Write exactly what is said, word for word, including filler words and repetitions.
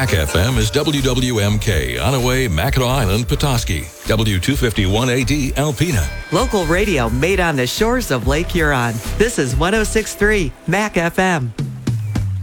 Mac F M is W W M K, Onaway, Mackinac Island, Petoskey. W two fifty-one A D, Alpena. Local radio made on the shores of Lake Huron. This is one oh six point three Mac F M.